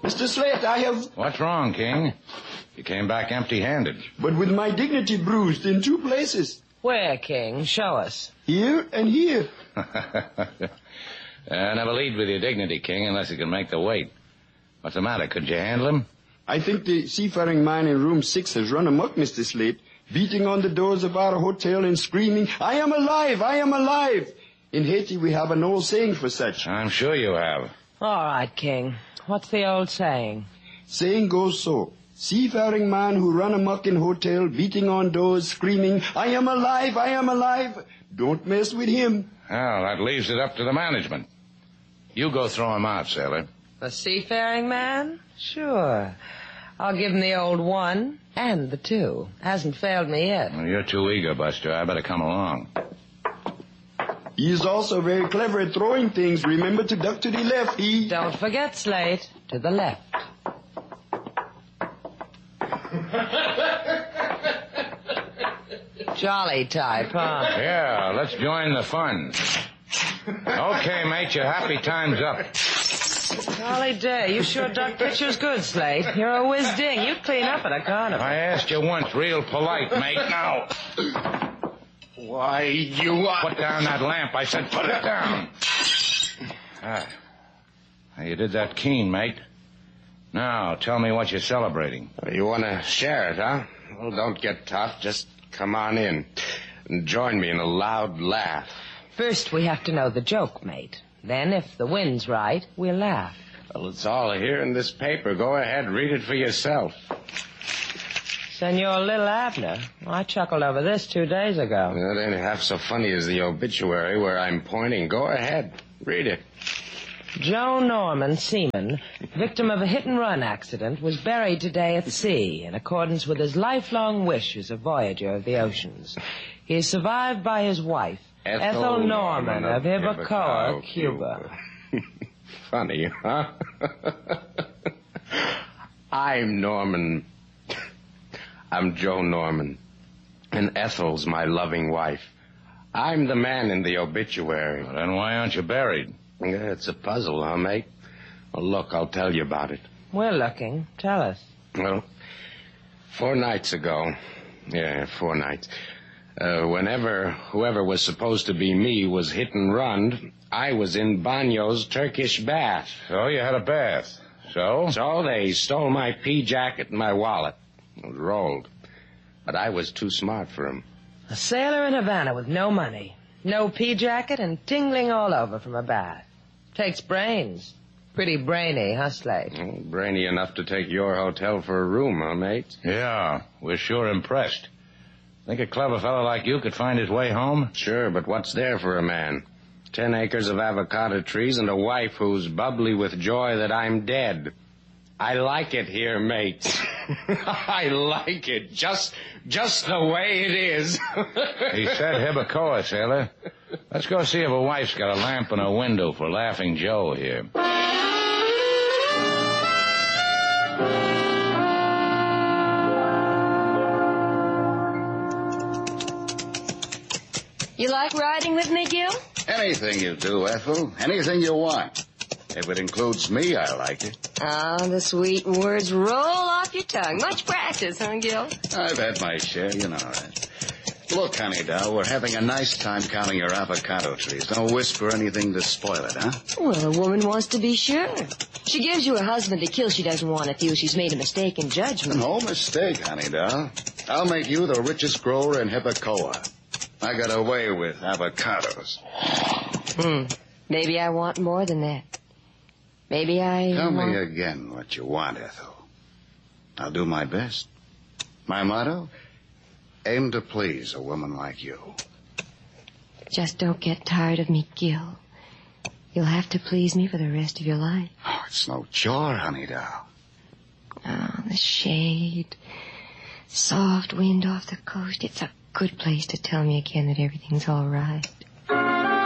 Mr. Slate, I have... What's wrong, King? You came back empty-handed. But with my dignity bruised in 2 places. Where, King? Show us. Here and here. Never lead with your dignity, King, unless you can make the weight. What's the matter? Could you handle him? I think the seafaring man in room 6 has run amok, Mr. Slate, beating on the doors of our hotel and screaming, "I am alive! I am alive!" In Haiti, we have an old saying for such. I'm sure you have. All right, King. What's the old saying? Saying goes so. Seafaring man who run amok in hotel, beating on doors, screaming, "I am alive! I am alive!" Don't mess with him. Well, that leaves it up to the management. You go throw him out, sailor. The seafaring man? Sure. I'll give him the old 1 and the 2. Hasn't failed me yet. Well, you're too eager, Buster. I better come along. He is also very clever at throwing things. Remember to duck to the left. Don't forget, Slate. To the left. Jolly type, huh? Yeah, let's join the fun. Okay, mate, your happy time's up. Golly day, you sure duck pictures good, Slate. You're a whiz ding. You clean up at a carnival. I asked you once, real polite, mate. Now. Why, you are... Put down that lamp. I said put it down. You did that keen, mate. Now, tell me what you're celebrating. You want to share it, huh? Well, don't get tough. Just come on in and join me in a loud laugh. First, we have to know the joke, mate. Then, if the wind's right, we'll laugh. Well, it's all here in this paper. Go ahead, read it for yourself. Senor Little Abner, I chuckled over this 2 days ago. It ain't half so funny as the obituary where I'm pointing. Go ahead, read it. Joe Norman, seaman, victim of a hit-and-run accident, was buried today at sea in accordance with his lifelong wish as a voyager of the oceans. He is survived by his wife, Ethel Norman of Hibacoa, Cuba. Funny, huh? I'm Norman. I'm Joe Norman. And Ethel's my loving wife. I'm the man in the obituary. Well, then why aren't you buried? Yeah, it's a puzzle, huh, mate? Well, look, I'll tell you about it. We're looking. Tell us. Well, 4 nights ago. Yeah, 4 nights. Whenever whoever was supposed to be me was hit and run, I was in Banyo's Turkish bath. So you had a bath. So? So they stole my pea jacket and my wallet. It was rolled. But I was too smart for 'em. A sailor in Havana with no money, no pea jacket, and tingling all over from a bath. Takes brains. Pretty brainy, huh, Slate? Oh, brainy enough to take your hotel for a room, huh, mate? Yeah, we're sure impressed. Think a clever fellow like you could find his way home? Sure, but what's there for a man? 10 acres of avocado trees and a wife who's bubbly with joy that I'm dead. I like it here, mates. I like it. Just the way it is. He said Hibacoa, sailor. Let's go see if a wife's got a lamp in her window for Laughing Joe here. You like riding with me, Gil? Anything you do, Ethel. Anything you want. If it includes me, I like it. Oh, the sweet words roll off your tongue. Much practice, huh, Gil? I've had my share, you know that. Look, honey, doll, we're having a nice time counting your avocado trees. Don't whisper anything to spoil it, huh? Well, a woman wants to be sure. She gives you a husband to kill. She doesn't want to feel she's made a mistake in judgment. No mistake, honey, doll. I'll make you the richest grower in Hibacoa. I got away with avocados. Maybe I want more than that. Maybe I... Tell me again what you want, Ethel. I'll do my best. My motto? Aim to please a woman like you. Just don't get tired of me, Gil. You'll have to please me for the rest of your life. Oh, it's no chore, honey doll. Oh, the shade. Soft wind off the coast. It's a good place to tell me again that everything's all right.